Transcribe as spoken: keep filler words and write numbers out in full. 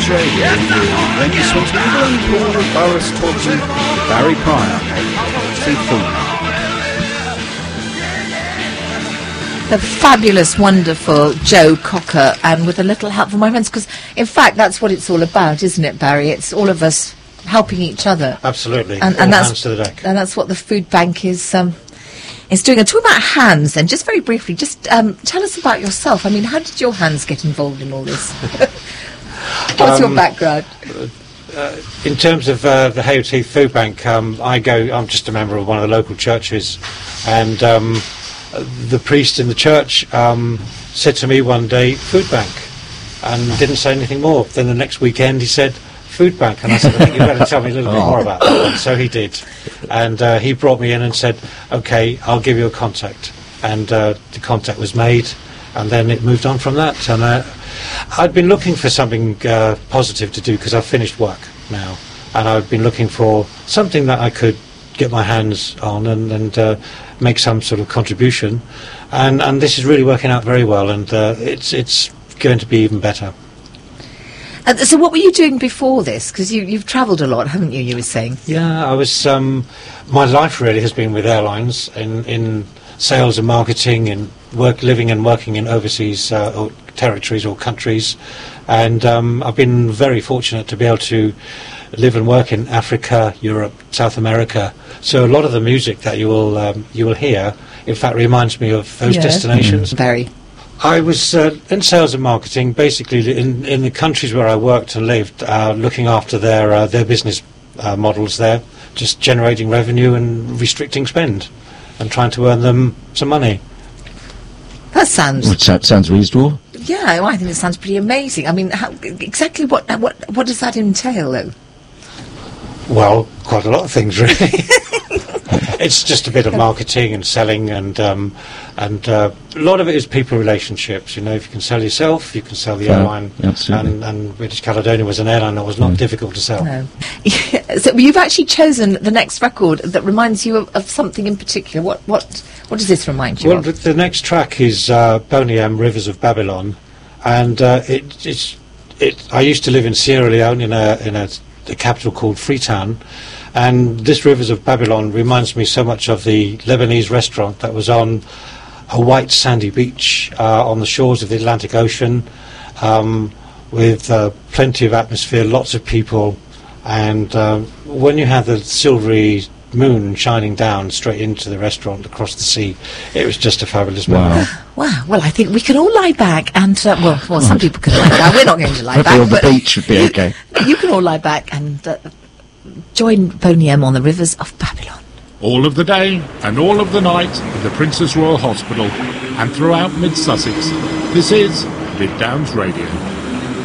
Downs Radio, with Wendy Swinton and Paul Burris talking to Barry Pryor. See Food. The fabulous, wonderful Joe Cocker, and with a little help from my friends, because in fact that's what it's all about, isn't it, Barry? It's all of us helping each other. Absolutely, and, all and hands that's to the deck. And that's what the food bank is um, is doing. And talk about hands, then, just very briefly, just um, tell us about yourself. I mean, how did your hands get involved in all this? What's um, your background? Uh, in terms of uh, the Hay Teeth Food Bank, um, I go. I'm just a member of one of the local churches, and Um, the priest in the church um, said to me one day, food bank, and didn't say anything more. Then the next weekend he said, food bank, and I said, I think you better tell me a little bit more about that. And so he did, and uh, he brought me in and said, okay, I'll give you a contact, and uh, the contact was made, and then it moved on from that. And uh, I'd been looking for something uh, positive to do, because I've finished work now, and I've been looking for something that I could get my hands on and, and uh, make some sort of contribution, and and this is really working out very well, and uh, it's it's going to be even better. Uh, so what were you doing before this? Because you, you've travelled a lot, haven't you, you were saying? Yeah, I was, um, my life really has been with airlines, in, in sales and marketing, and work, living and working in overseas uh, or territories or countries, and um, I've been very fortunate to be able to live and work in Africa, Europe, South America. So a lot of the music that you will um, you will hear, in fact, reminds me of those yeah. destinations. Mm, very. I was uh, in sales and marketing, basically in, in the countries where I worked and lived, uh, looking after their uh, their business uh, models there, just generating revenue and restricting spend, and trying to earn them some money. That sounds. Which that sounds reasonable. Yeah, well, I think it sounds pretty amazing. I mean, how, exactly what what what does that entail, though? Well, quite a lot of things, really. It's just a bit of marketing and selling, and um, and uh, a lot of it is people relationships. You know, if you can sell yourself, you can sell the Fair. airline. Absolutely. And, and British Caledonia was an airline that was not Mm. difficult to sell. No. Yeah, so you've actually chosen the next record that reminds you of, of something in particular. What what what does this remind you Well, of? the, the next track is uh, Boney M, Rivers of Babylon, and uh, it, it's it. I used to live in Sierra Leone in a in a, a capital called Freetown, and this Rivers of Babylon reminds me so much of the Lebanese restaurant that was on a white sandy beach uh, on the shores of the Atlantic Ocean, um, with uh, plenty of atmosphere, lots of people, and uh, when you had the silvery moon shining down straight into the restaurant across the sea, it was just a fabulous moment. Wow. Wow. Well, I think we can all lie back, and uh, well, well, some people can lie back. We're not going to lie Hopefully back, on the but beach would be you, okay. you can all lie back and uh, join Boney M on the Rivers of Babylon. All of the day and all of the night at the Princess Royal Hospital and throughout mid-Sussex. This is Mid Downs Radio.